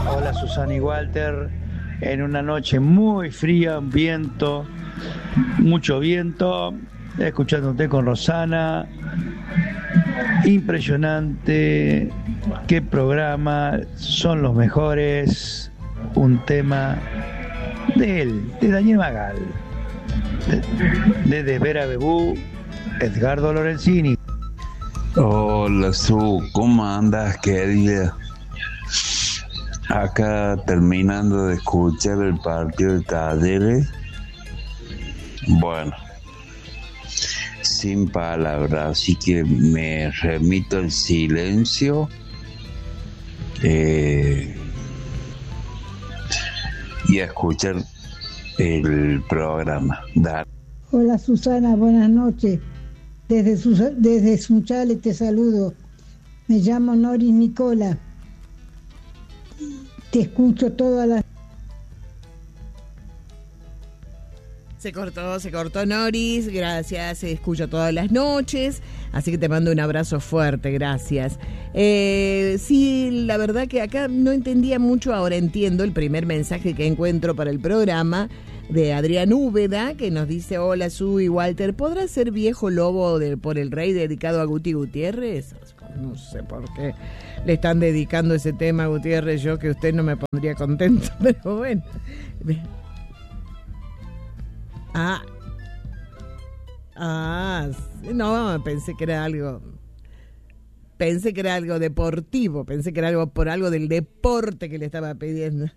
Hola Susana y Walter, en una noche muy fría, mucho viento, escuchándote con Rosana, impresionante, qué programa, son los mejores, un tema de él, de Daniel Magal, de Vera Bebú, Edgardo Lorenzini. Hola Su, ¿cómo andas, querida? Acá terminando de escuchar el partido de Talleres. Bueno, sin palabras, así que me remito al silencio y a escuchar el programa. Dale. Hola Susana, buenas noches. Desde Sunchales te saludo. Me llamo Noris Nicola. Te escucho todas las... Se cortó Noris, gracias, se escucha todas las noches, así que te mando un abrazo fuerte, gracias. Sí, la verdad que acá no entendía mucho, ahora entiendo el primer mensaje que encuentro para el programa de Adrián Úbeda, que nos dice: hola Su y Walter, ¿podrá ser Viejo Lobo por el Rey dedicado a Guti Gutiérrez? No sé por qué le están dedicando ese tema a Gutiérrez, yo que usted no me pondría contento, pero bueno. No, pensé que era algo deportivo, pensé que era algo por algo del deporte que le estaba pidiendo.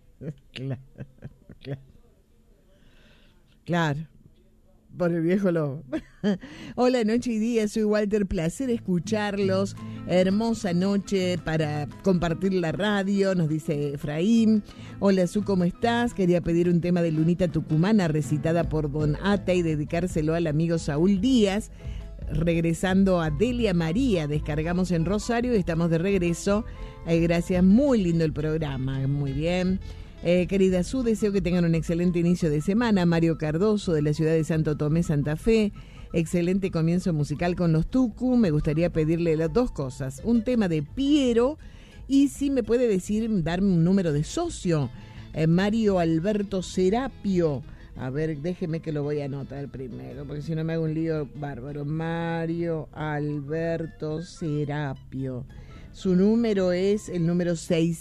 Claro, por el Viejo Lobo. Hola, noche y día, soy Walter, placer escucharlos. Hermosa noche para compartir la radio, nos dice Efraín. Hola, Su, ¿cómo estás? Quería pedir un tema de Lunita Tucumana recitada por Don Ata y dedicárselo al amigo Saúl Díaz. Regresando a Delia María, descargamos en Rosario y estamos de regreso. Gracias, muy lindo el programa, muy bien. Querida Su, deseo que tengan un excelente inicio de semana. Mario Cardoso, de la ciudad de Santo Tomé, Santa Fe. Excelente comienzo musical con los Tucu. Me gustaría pedirle las dos cosas: un tema de Piero, y si me puede darme un número de socio. Mario Alberto Serapio. A ver, déjeme que lo voy a anotar primero, porque si no me hago un lío bárbaro. Mario Alberto Serapio. Su número es el número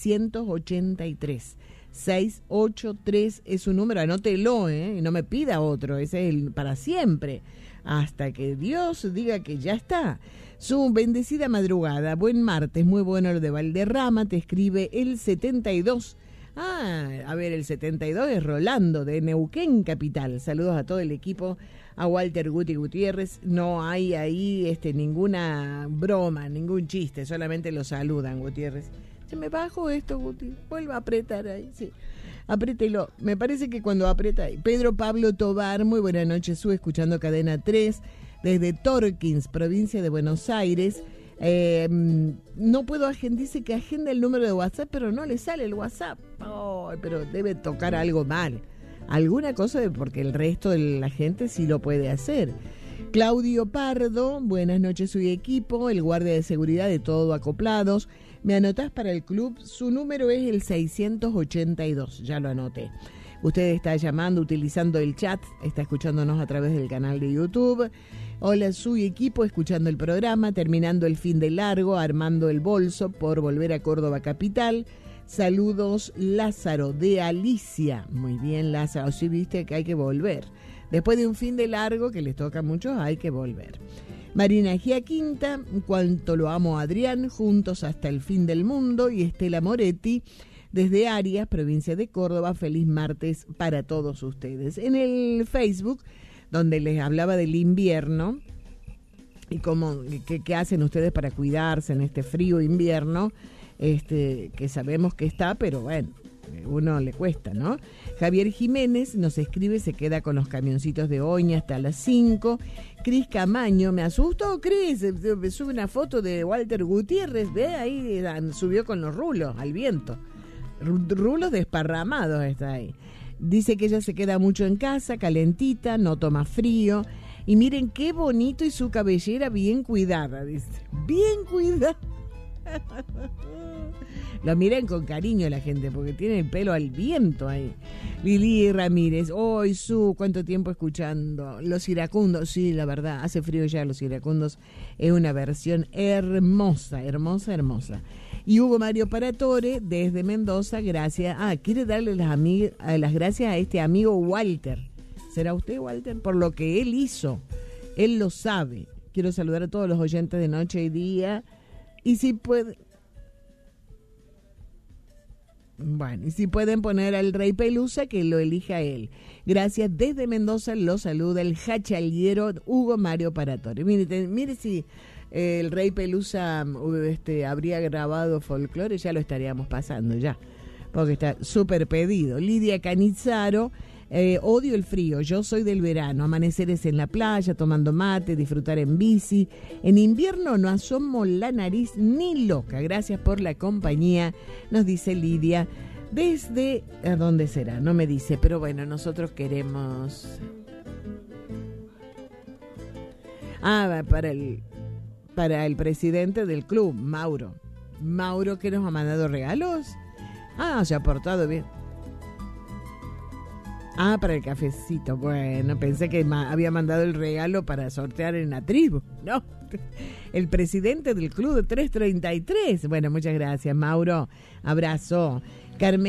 683. 683 es su número, anótelo, y no me pida otro, ese es el para siempre, hasta que Dios diga que ya está. Su bendecida madrugada, buen martes, muy bueno lo de Valderrama, te escribe el 72. A ver, el 72 es Rolando, de Neuquén Capital. Saludos a todo el equipo, a Walter Guti Gutiérrez. No hay ahí ninguna broma, ningún chiste, solamente lo saludan, Gutiérrez. Se me bajó esto, Guti. Vuelva a apretar ahí, sí. Apriételo. Me parece que cuando aprieta ahí. Pedro Pablo Tobar, muy buena noche, Su, escuchando Cadena 3, desde Torkins, provincia de Buenos Aires. No puedo dice que agenda el número de WhatsApp, pero no le sale el WhatsApp. Pero debe tocar algo mal. Alguna cosa, porque el resto de la gente sí lo puede hacer. Claudio Pardo, buenas noches, Su y equipo, el guardia de seguridad de Todo Acoplados. Me anotás para el club, su número es el 682, ya lo anoté. Usted está llamando, utilizando el chat, está escuchándonos a través del canal de YouTube. Hola, Su y equipo, escuchando el programa, terminando el fin de largo, armando el bolso por volver a Córdoba capital. Saludos, Lázaro, de Alicia. Muy bien, Lázaro, sí, viste que hay que volver. Después de un fin de largo, que les toca a muchos, hay que volver. Marina Giaquinta, cuánto lo amo Adrián, juntos hasta el fin del mundo. Y Estela Moretti, desde Arias, provincia de Córdoba, feliz martes para todos ustedes. En el Facebook, donde les hablaba del invierno y qué hacen ustedes para cuidarse en este frío invierno, que sabemos que está, pero bueno, uno le cuesta, ¿no? Javier Jiménez nos escribe, se queda con los camioncitos de Oña hasta las 5. Cris Camaño, ¿me asustó, Cris? Me sube una foto de Walter Gutiérrez, ve ahí, subió con los rulos al viento. Rulos desparramados está ahí. Dice que ella se queda mucho en casa, calentita, no toma frío. Y miren qué bonito, y su cabellera bien cuidada, dice. Bien cuidada. Lo miran con cariño la gente porque tiene el pelo al viento ahí. Lili Ramírez, hoy cuánto tiempo escuchando Los Iracundos. Sí, la verdad, hace frío ya. Los Iracundos es una versión hermosa, hermosa, hermosa. Y Hugo Mario Paratore desde Mendoza, gracias. Quiere darle las gracias a este amigo Walter. ¿Será usted, Walter? Por lo que él hizo. Él lo sabe. Quiero saludar a todos los oyentes de Noche y Día. Y si puede... Bueno, y si pueden poner al Rey Pelusa, que lo elija él. Gracias, desde Mendoza lo saluda el hachaliero Hugo Mario Paratore. Mire si el Rey Pelusa habría grabado folclore, ya lo estaríamos pasando ya, porque está súper pedido. Lidia Canizaro, odio el frío, yo soy del verano, amaneceres en la playa, tomando mate, disfrutar en bici. En invierno no asomo la nariz ni loca. Gracias por la compañía, nos dice Lidia. ¿Desde a dónde será? No me dice, pero bueno, nosotros queremos... para el presidente del club, Mauro. Mauro, que nos ha mandado regalos. Se ha portado bien. Para el cafecito. Bueno, pensé que había mandado el regalo para sortear en la tribu. No, el presidente del club de 333. Bueno, muchas gracias, Mauro. Abrazo. Carmen.